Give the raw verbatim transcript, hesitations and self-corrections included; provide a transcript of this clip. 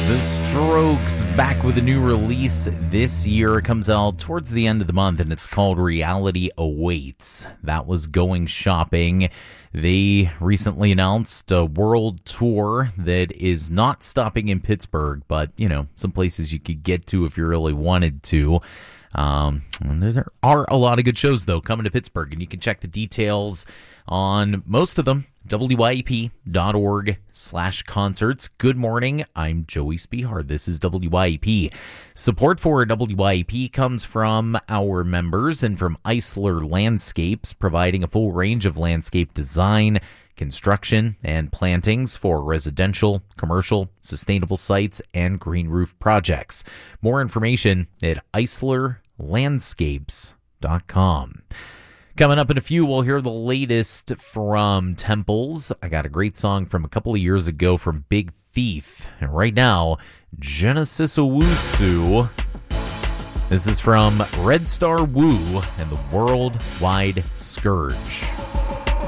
The Strokes back with a new release this year. It comes out towards the end of the month and it's called Reality Awaits. That was Going Shopping. They recently announced a world tour that is not stopping in Pittsburgh, but, you know, some places you could get to if you really wanted to. Um, and there are a lot of good shows, though, coming to Pittsburgh, and you can check the details on most of them, W Y E P dot org slash concerts. Good morning, I'm Joey Spihar. This is W Y E P. Support for W Y E P comes from our members and from Eisler Landscapes, providing a full range of landscape design, construction, and plantings for residential, commercial, sustainable sites, and green roof projects. More information at eisler landscapes dot com. Coming up in a few, we'll hear the latest from Temples. I got a great song from a couple of years ago from Big Thief. And right now, Genesis Owusu. This is from Red Star Wu and the Worldwide Scourge.